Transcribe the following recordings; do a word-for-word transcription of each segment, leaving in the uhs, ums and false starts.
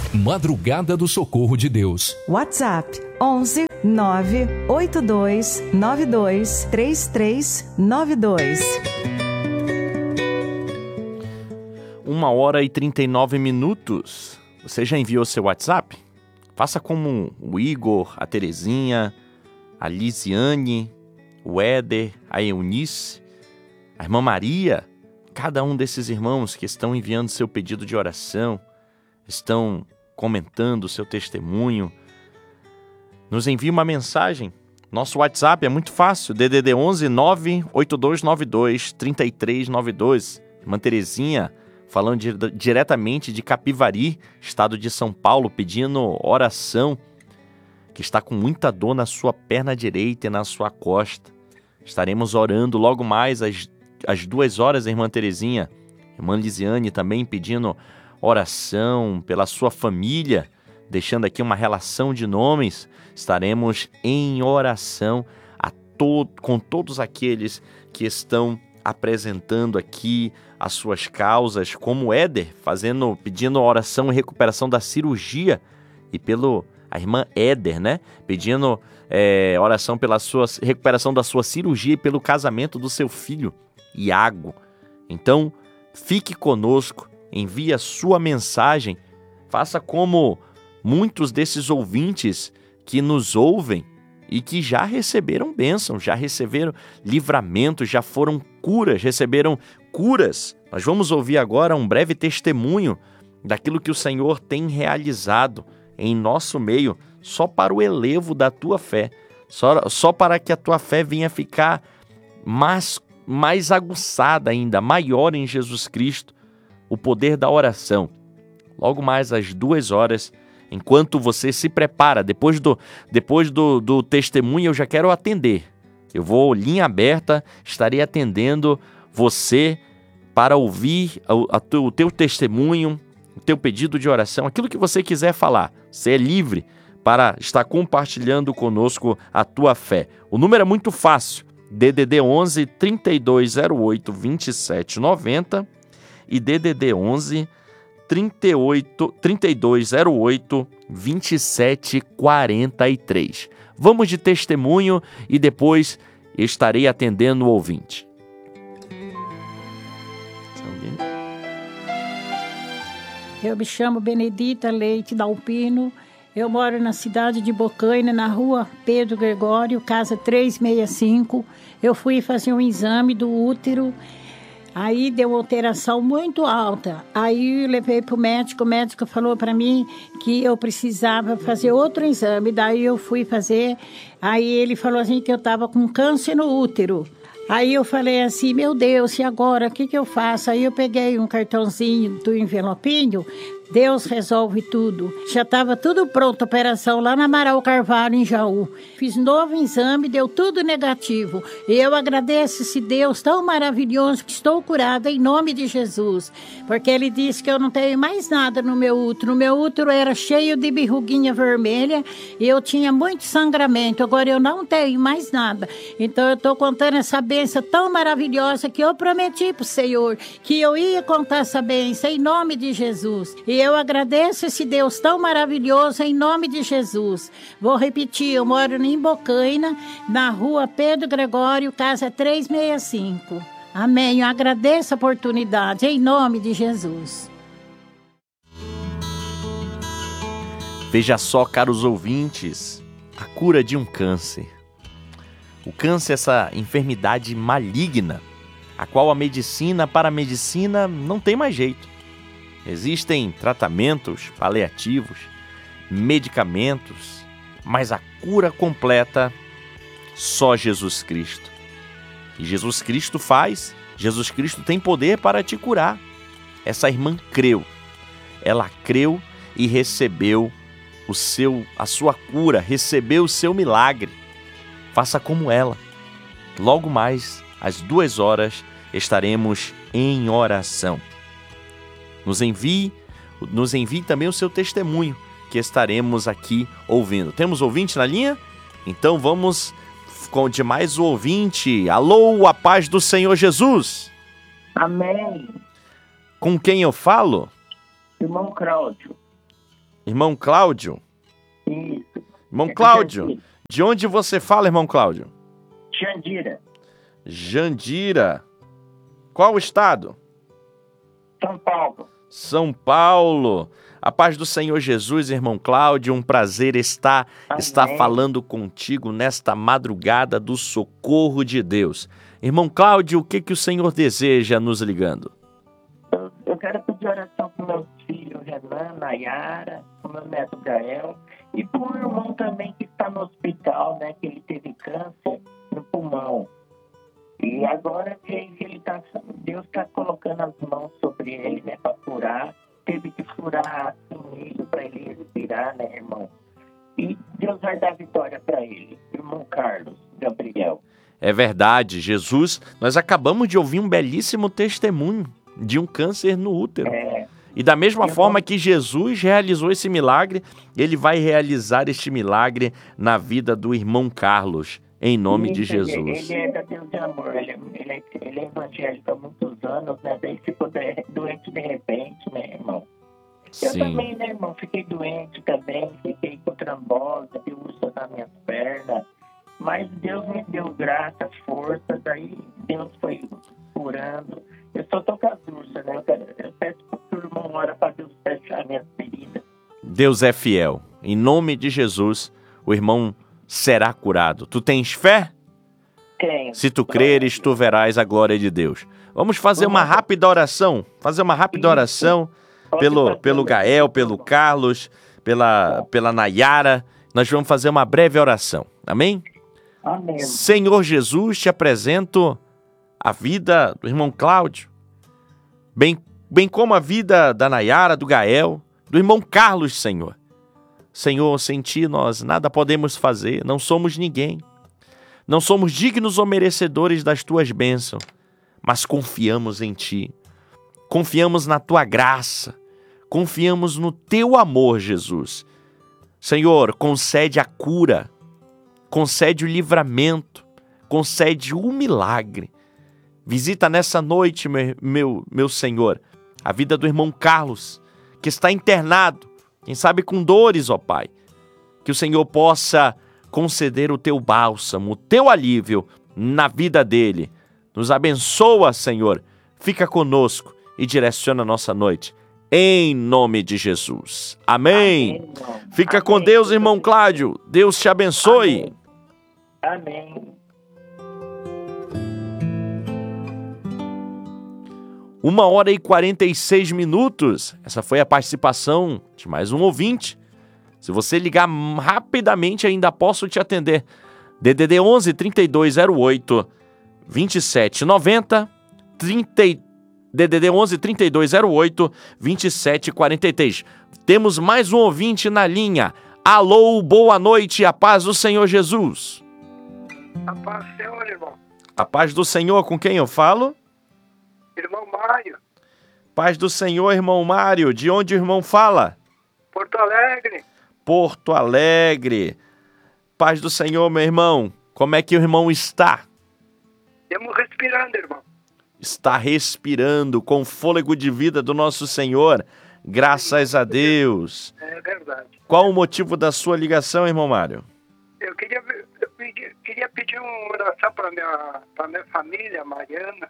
Madrugada do Socorro de Deus. WhatsApp onze nove oito dois nove dois três três nove dois. Uma hora e trinta e nove minutos. Você já enviou seu WhatsApp? Faça como o Igor, a Terezinha, a Lisiane, o Éder, a Eunice, a irmã Maria. Cada um desses irmãos que estão enviando seu pedido de oração, estão comentando o seu testemunho, nos envie uma mensagem. Nosso WhatsApp é muito fácil, D D D onze nove oito dois nove dois três três nove dois. Irmã Terezinha, falando di- diretamente de Capivari, estado de São Paulo, pedindo oração, que está com muita dor na sua perna direita e na sua costa. Estaremos orando logo mais às, às duas horas, irmã Terezinha. Irmã Lisiane também pedindo oração pela sua família, deixando aqui uma relação de nomes. Estaremos em oração a to- com todos aqueles que estão apresentando aqui as suas causas, como o Éder, fazendo, pedindo oração e recuperação da cirurgia, e pelo a irmã Éder, né, pedindo é, oração pela sua recuperação da sua cirurgia e pelo casamento do seu filho, Iago. Então, fique conosco, envie a sua mensagem, faça como muitos desses ouvintes que nos ouvem e que já receberam bênção, já receberam livramento, já foram curas, receberam curas. Nós vamos ouvir agora um breve testemunho daquilo que o Senhor tem realizado em nosso meio, só para o elevo da tua fé, só, só para que a tua fé venha ficar mais, mais aguçada ainda, maior em Jesus Cristo, o poder da oração. Logo mais às duas horas, enquanto você se prepara, depois do, depois do, do testemunho, eu já quero atender. Eu vou, linha aberta, estarei atendendo você para ouvir a, a, o teu testemunho, o teu pedido de oração, aquilo que você quiser falar. Você é livre para estar compartilhando conosco a tua fé. O número é muito fácil, D D D onze, trinta e dois zero oito, vinte e sete noventa e D D D onze, trinta e oito, trinta e dois zero oito, vinte e sete quarenta e três. Vamos de testemunho e depois estarei atendendo o ouvinte. Eu me chamo Benedita Leite Dalpino, eu moro na cidade de Bocaina, na rua Pedro Gregório, casa trezentos e sessenta e cinco. Eu fui fazer um exame do útero, aí deu uma alteração muito alta. Aí eu levei para o médico, o médico falou para mim que eu precisava fazer outro exame. Daí eu fui fazer, aí ele falou assim que eu estava com câncer no útero. Aí eu falei assim, meu Deus, e agora, o que, que eu faço? Aí eu peguei um cartãozinho do envelopinho, Deus resolve tudo. Já estava tudo pronto, a operação lá na Amaral Carvalho, em Jaú. Fiz novo exame, deu tudo negativo. E eu agradeço esse Deus tão maravilhoso que estou curada em nome de Jesus. Porque Ele disse que eu não tenho mais nada no meu útero. O meu útero era cheio de verruguinha vermelha e eu tinha muito sangramento. Agora eu não tenho mais nada. Então eu estou contando essa bênção tão maravilhosa que eu prometi para o Senhor que eu ia contar essa bênção em nome de Jesus. E eu agradeço esse Deus tão maravilhoso em nome de Jesus. Vou repetir, eu moro em Bocaina, na rua Pedro Gregório, casa trezentos e sessenta e cinco. Amém. Eu agradeço a oportunidade em nome de Jesus. Veja só, caros ouvintes, a cura de um câncer. O câncer é essa enfermidade maligna, a qual a medicina, para a medicina, não tem mais jeito. Existem tratamentos paliativos, medicamentos, mas a cura completa só Jesus Cristo. E Jesus Cristo faz, Jesus Cristo tem poder para te curar. Essa irmã creu, ela creu e recebeu o seu, a sua cura, recebeu o seu milagre. Faça como ela. Logo mais, às duas horas, estaremos em oração. Nos envie, nos envie também o seu testemunho, que estaremos aqui ouvindo. Temos ouvinte na linha? Então vamos com de mais o ouvinte. Alô, a paz do Senhor Jesus. Amém. Com quem eu falo? Irmão Cláudio. Irmão Cláudio? Isso. Irmão É do Cláudio, Jandira. de onde você fala, irmão Cláudio? Jandira, Jandira. Qual o estado? São Paulo. São Paulo. A paz do Senhor Jesus, irmão Cláudio, um prazer estar, Amém. estar falando contigo nesta madrugada do socorro de Deus. Irmão Cláudio, o que, que o Senhor deseja nos ligando? Eu, eu quero pedir oração para meus filhos Renan, Nayara, para o meu neto Gael e para o irmão também que está no hospital, né? Que ele teve câncer no pulmão. E agora que ele tá, Deus está colocando as mãos sobre ele, né? Para curar. Teve que furar assim, para ele respirar, né, irmão? E Deus vai dar vitória para ele. Irmão Carlos, Gabriel. É verdade, Jesus, nós acabamos de ouvir um belíssimo testemunho de um câncer no útero. É, E da mesma Eu forma vou- que Jesus realizou esse milagre, ele vai realizar este milagre na vida do irmão Carlos, em nome de Isso, ele- Jesus. Ele é da Deus de amor, ele, é- ele, é, ele é evangélico há muitos anos, né? Daí ficou de- doente de repente, né, irmão? Eu Sim. também, né, irmão? Fiquei doente também, fiquei com trombose, deu úlcera nas minhas pernas. Mas Deus me deu graça, força, daí Deus foi curando. Eu só tô com as úlceras, né? Eu, quero, eu peço que o irmão ora para Deus fechar minhas feridas. Deus é fiel. Em nome de Jesus, o irmão será curado. Tu tens fé? Tenho. Se tu creres, tu verás a glória de Deus. Vamos fazer uma rápida oração. Fazer uma rápida Isso. oração Pode pelo, fazer. pelo Gael, pelo Carlos, pela, pela Nayara. Nós vamos fazer uma breve oração. Amém? Amém. Senhor Jesus, te apresento a vida do irmão Cláudio, bem, bem como a vida da Nayara, do Gael, do irmão Carlos, Senhor. Senhor, sem ti nós nada podemos fazer, não somos ninguém. Não somos dignos ou merecedores das tuas bênçãos, mas confiamos em ti. Confiamos na tua graça. Confiamos no teu amor, Jesus. Senhor, concede a cura. Concede o livramento, concede o milagre. Visita nessa noite, meu, meu, meu Senhor, a vida do irmão Carlos, que está internado, quem sabe com dores, ó Pai. Que o Senhor possa conceder o teu bálsamo, o teu alívio na vida dele. Nos abençoa, Senhor, fica conosco e direciona a nossa noite. Em nome de Jesus. Amém. Amém, irmão. Fica com Amém. Deus, irmão Cláudio. Deus te abençoe. Amém. Amém. Uma hora e quarenta e seis minutos. Essa foi a participação de mais um ouvinte. Se você ligar rapidamente, ainda posso te atender. D D D onze, trinta e dois zero oito, vinte e sete noventa, trinta, D D D onze, trinta e dois zero oito, vinte e sete quarenta e três. Temos mais um ouvinte na linha. Alô, boa noite, a paz do Senhor Jesus. A paz do Senhor, irmão. A paz do Senhor, com quem eu falo? Irmão Mário, Paz do Senhor, irmão Mário. De onde o irmão fala? Porto Alegre. Porto Alegre. Paz do Senhor, meu irmão. Como é que o irmão está? Estamos respirando, irmão. Está respirando com o fôlego de vida do nosso Senhor. Graças a Deus. É verdade. Qual o motivo da sua ligação, irmão Mário? Eu queria, eu pedi- queria pedir uma oração para minha, para minha família, a Mariana,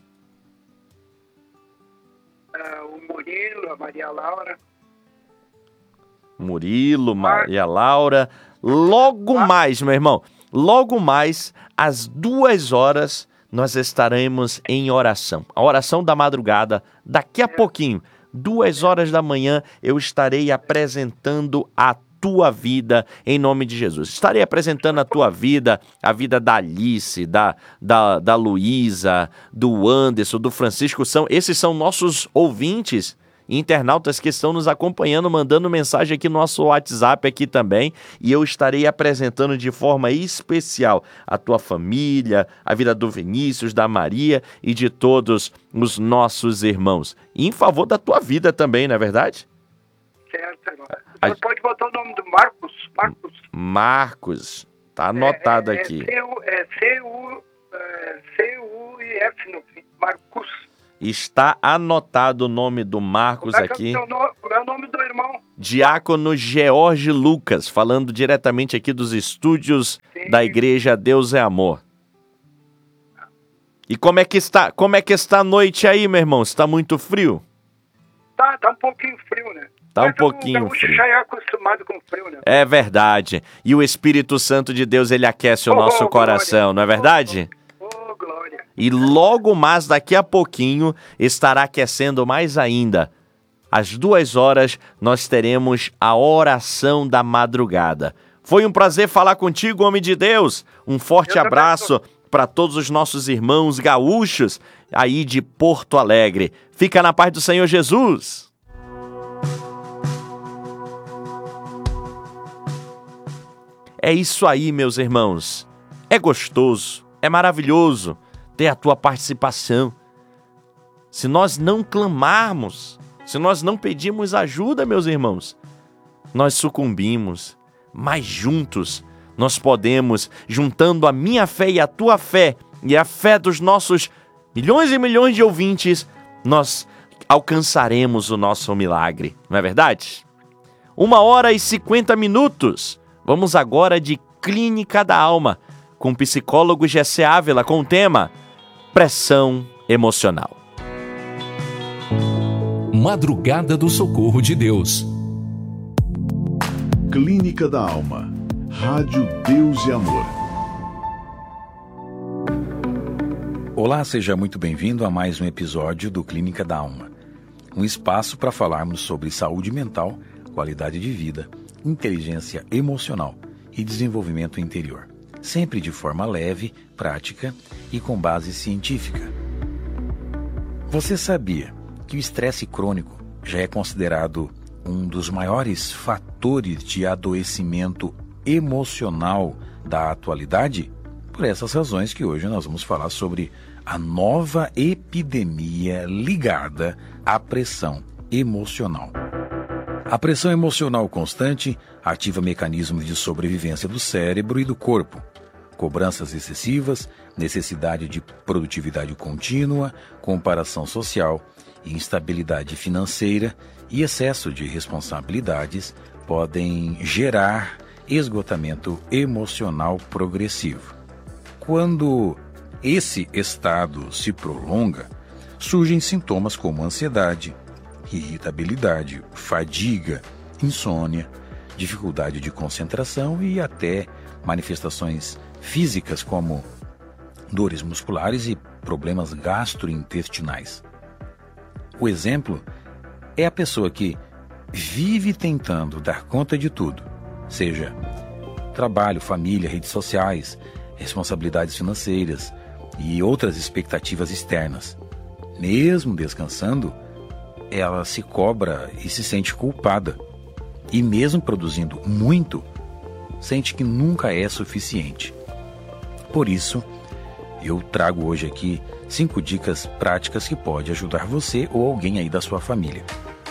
ah, o Murilo, a Maria Laura. Murilo, Maria Laura. Logo mais, meu irmão, logo mais, às duas horas, nós estaremos em oração. A oração da madrugada, daqui a pouquinho, duas horas da manhã, eu estarei apresentando a tua vida em nome de Jesus. Estarei apresentando a tua vida, a vida da Alice, da, da, da Luísa, do Anderson, do Francisco. São, esses são nossos ouvintes, internautas que estão nos acompanhando, mandando mensagem aqui no nosso WhatsApp aqui também, e eu estarei apresentando de forma especial a tua família, a vida do Vinícius, da Maria e de todos os nossos irmãos. E em favor da tua vida também, não é verdade? Certo, irmão. A- Você pode botar o nome do Marcos? Marcos. Marcos, tá anotado é, é, aqui. É C U, é C U, é, C U e F no fim. Marcos. Está anotado o nome do Marcos Como é que aqui. é o, seu no- como é o nome do irmão? Diácono George Lucas, falando diretamente aqui dos estúdios Sim. da Igreja Deus é Amor. E como é que está, como é que está a noite aí, meu irmão? Está muito frio? Tá, tá um pouquinho frio, né? Tá um Mas pouquinho o frio. já é acostumado com frio, né? É verdade. E o Espírito Santo de Deus, ele aquece o oh, nosso oh, coração, glória. Não é verdade? Oh, oh, glória. E logo mais, daqui a pouquinho, estará aquecendo mais ainda. Às duas horas, nós teremos a oração da madrugada. Foi um prazer falar contigo, homem de Deus. Um forte Eu abraço para todos os nossos irmãos gaúchos aí de Porto Alegre. Fica na paz do Senhor Jesus. É isso aí, meus irmãos. É gostoso, é maravilhoso ter a tua participação. Se nós não clamarmos, se nós não pedirmos ajuda, meus irmãos, nós sucumbimos. Mas juntos nós podemos, juntando a minha fé e a tua fé e a fé dos nossos milhões e milhões de ouvintes, nós alcançaremos o nosso milagre, não é verdade? Uma hora e cinquenta minutos. Vamos agora de Clínica da Alma, com o psicólogo Gessé Ávila, com o tema Pressão Emocional. Madrugada do Socorro de Deus. Clínica da Alma. Rádio Deus e Amor. Olá, seja muito bem-vindo a mais um episódio do Clínica da Alma. Um espaço para falarmos sobre saúde mental, qualidade de vida, inteligência emocional e desenvolvimento interior. Sempre de forma leve, prática e com base científica. Você sabia que o estresse crônico já é considerado um dos maiores fatores de adoecimento emocional da atualidade? Por essas razões que hoje nós vamos falar sobre a nova epidemia ligada à pressão emocional. A pressão emocional constante ativa mecanismos de sobrevivência do cérebro e do corpo. Cobranças excessivas, necessidade de produtividade contínua, comparação social, instabilidade financeira e excesso de responsabilidades podem gerar esgotamento emocional progressivo. Quando esse estado se prolonga, surgem sintomas como ansiedade, irritabilidade, fadiga, insônia, dificuldade de concentração e até manifestações físicas como dores musculares e problemas gastrointestinais. O exemplo é a pessoa que vive tentando dar conta de tudo, seja trabalho, família, redes sociais, responsabilidades financeiras e outras expectativas externas. Mesmo descansando, ela se cobra e se sente culpada. E mesmo produzindo muito, sente que nunca é suficiente. Por isso, eu trago hoje aqui cinco dicas práticas que podem ajudar você ou alguém aí da sua família.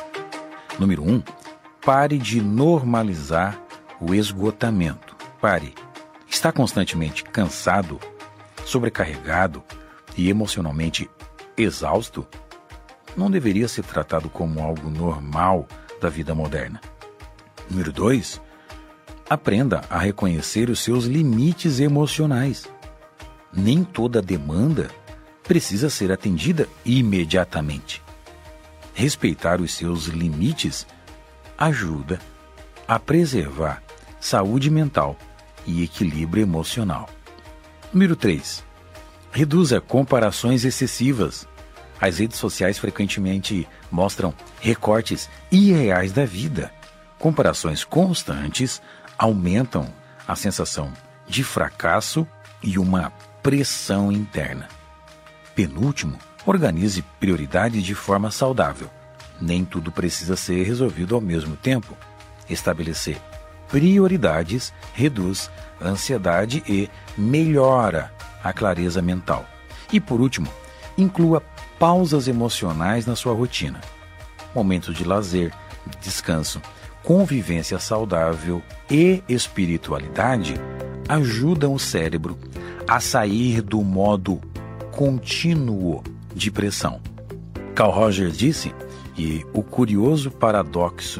Número um, pare de normalizar o esgotamento. Pare. Está constantemente cansado, sobrecarregado e emocionalmente exausto? Não deveria ser tratado como algo normal da vida moderna. Número dois, aprenda a reconhecer os seus limites emocionais. Nem toda demanda precisa ser atendida imediatamente. Respeitar os seus limites ajuda a preservar saúde mental e equilíbrio emocional. Número três, reduza comparações excessivas. As redes sociais frequentemente mostram recortes irreais da vida. Comparações constantes aumentam a sensação de fracasso e uma pressão interna. Penúltimo, organize prioridades de forma saudável. Nem tudo precisa ser resolvido ao mesmo tempo. Estabelecer prioridades reduz a ansiedade e melhora a clareza mental. E por último, inclua pausas emocionais na sua rotina. Momentos de lazer, descanso, convivência saudável e espiritualidade ajudam o cérebro a sair do modo contínuo de pressão. Carl Rogers disse que o curioso paradoxo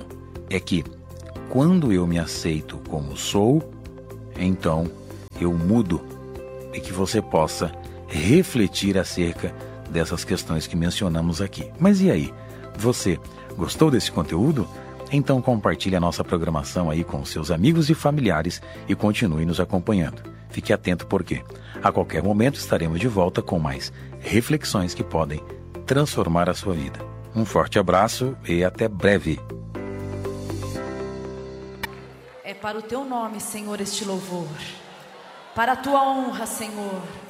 é que quando eu me aceito como sou, então eu mudo, e que você possa refletir acerca dessas questões que mencionamos aqui. Mas e aí? Você gostou desse conteúdo? Então compartilhe a nossa programação aí com seus amigos e familiares e continue nos acompanhando. Fique atento porque a qualquer momento estaremos de volta com mais reflexões que podem transformar a sua vida. Um forte abraço e até breve. É para o teu nome, Senhor, este louvor. Para a tua honra, Senhor.